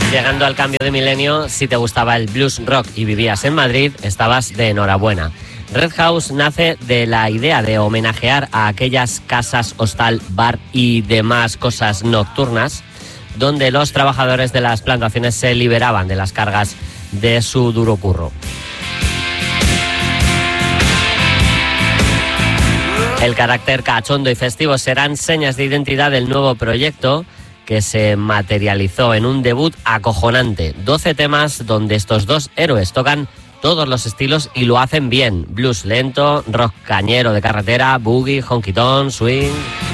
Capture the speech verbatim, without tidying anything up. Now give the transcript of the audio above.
Llegando al cambio de milenio, si te gustaba el blues rock y vivías en Madrid, estabas de enhorabuena. Red House nace de la idea de homenajear a aquellas casas, hostal, bar y demás cosas nocturnas donde los trabajadores de las plantaciones se liberaban de las cargas de su duro curro. El carácter cachondo y festivo serán señas de identidad del nuevo proyecto, que se materializó en un debut acojonante. doce temas donde estos dos héroes tocan todos los estilos y lo hacen bien. Blues lento, rock cañero de carretera, boogie, honky tonk, swing.